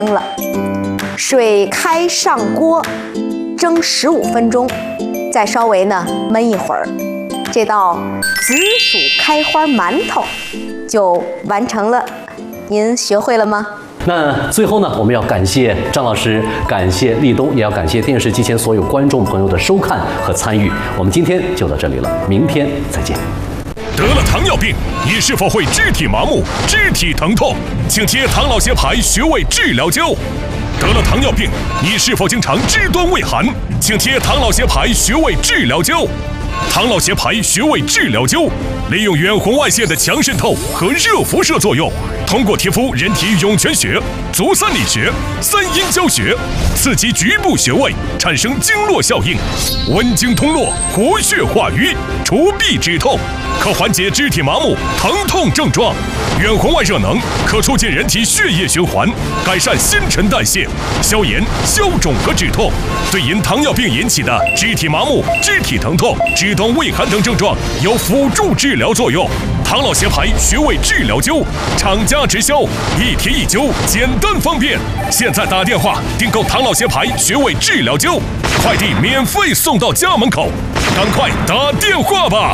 了。水开上锅，蒸15分钟，再稍微呢焖一会儿，这道紫薯开花馒头就完成了。您学会了吗？ 那最后呢，我们要感谢张老师，感谢立冬，也要感谢电视机前所有观众朋友的收看和参与。我们今天就到这里了，明天再见。 得了糖尿病，你是否会肢体麻木、肢体疼痛？请贴唐老协牌穴位治疗胶。得了糖尿病，你是否经常肢端畏寒？请贴唐老协牌穴位治疗胶。唐老协牌穴位治疗胶利用远红外线的强渗透和热辐射作用，通过贴敷人体涌泉穴、足三里穴、三阴交穴，刺激局部穴位，产生经络效应，温经通络，活血化瘀，除痹止痛，可缓解肢体麻木、疼痛症状。远红外热能可促进人体血液循环，改善新陈代谢，消炎、消肿和止痛，对因糖尿病引起的肢体麻木、肢体疼痛、肢端畏寒等症状有辅助治疗作用。唐老协牌穴位治疗胶，厂家直销，一贴一灸，简单方便。现在打电话订购唐老协牌穴位治疗胶，快递免费送到家门口，赶快打电话吧！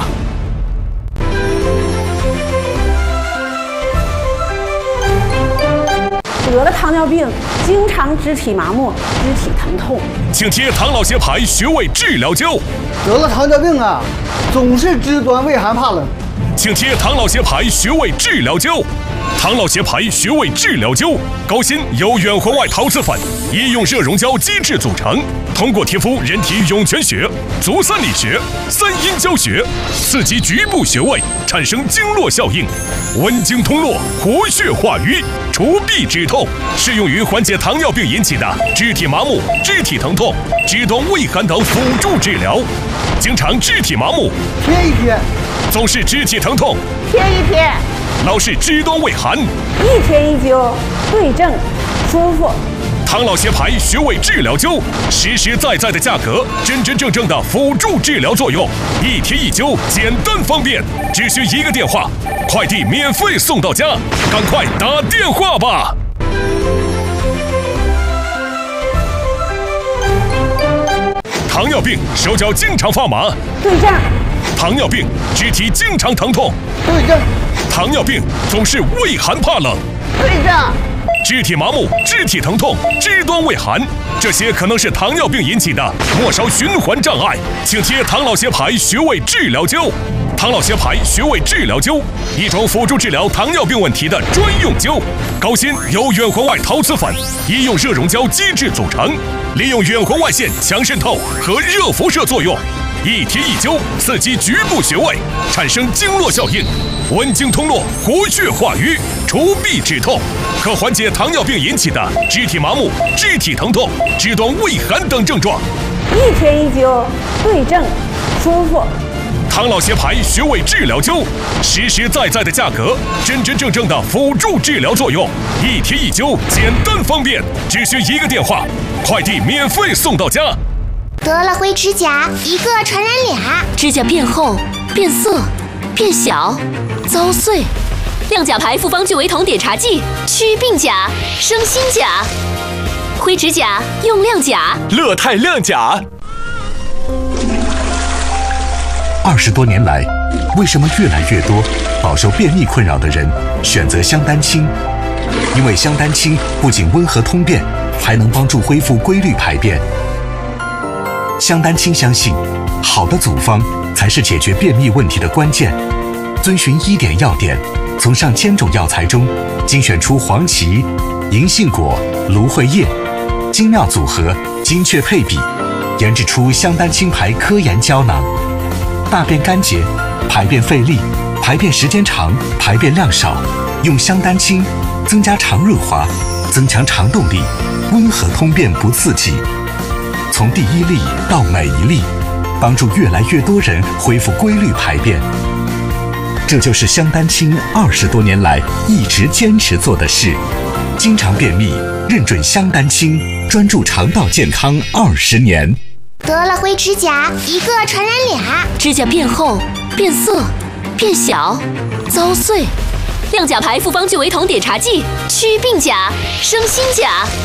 得了糖尿病，经常肢体麻木、肢体疼痛， 请贴唐老协牌穴位治疗胶。 得了糖尿病啊，总是肢端畏寒怕冷， 请贴唐老协牌穴位治疗胶。唐老协牌穴位治疗胶，高芯由远红外陶瓷粉、医用热熔胶基质组成，通过贴敷人体涌泉穴、足三里穴、三阴交穴，刺激局部穴位，产生经络效应，温经通络，活血化瘀，除痹止痛，适用于缓解糖尿病引起的肢体麻木、肢体疼痛、肢端畏寒等辅助治疗。经常肢体麻木， 贴一贴； 总是肢体疼痛， 贴一贴； 老是肢端畏寒， 一贴一灸，对症舒服。 唐老协牌穴位治疗胶，实实在在的价格，真真正正的辅助治疗作用，一贴一灸，简单方便，只需一个电话，快递免费送到家，赶快打电话吧！糖尿病手脚经常发麻， 对症； 糖尿病肢体经常疼痛， 对症； 糖尿病总是畏寒怕冷， 对症； 肢体麻木、肢体疼痛、肢端畏寒，这些可能是糖尿病引起的末梢循环障碍，请贴唐老协牌穴位治疗胶。唐老协牌穴位治疗胶，一种辅助治疗糖尿病问题的专用胶，高芯由远红外陶瓷粉、医用热熔胶基质组成，利用远红外线强渗透和热辐射作用，一贴一灸，刺激局部穴位，产生经络效应，温经通络，活血化瘀，除痹止痛，可缓解糖尿病引起的肢体麻木、肢体疼痛、肢端畏寒等症状。 一贴一灸，对症舒服。 唐老协牌穴位治疗胶，实实在在的价格，真真正正的辅助治疗作用，一贴一灸，简单方便，只需一个电话，快递免费送到家。 得了灰指甲，一个传染俩， 指甲变厚、变色、变小、遭碎。亮甲牌复方聚维酮碘茶剂，祛病甲，生新甲。灰指甲用亮甲， 乐泰亮甲。 20多年来，为什么越来越多饱受便秘困扰的人选择香丹清？因为香丹清不仅温和通便，还能帮助恢复规律排便。香丹清相信，好的组方才是解决便秘问题的关键。遵循1点要点，从上千种药材中精选出黄芪、银杏果、芦荟叶，精妙组合，精确配比，研制出香丹清牌科研胶囊。大便干结、排便费力、排便时间长、排便量少，用香丹清增加肠润滑，增强肠动力，温和通便不刺激。从第一粒到每一粒，帮助越来越多人恢复规律排便。这就是香丹清20多年来一直坚持做的事。经常便秘，认准香丹清，专注肠道健康20年。 得了灰指甲，一个传染俩， 指甲变厚、变色、变小、遭碎。亮甲牌复方聚维酮碘茶剂，祛病甲，生新甲。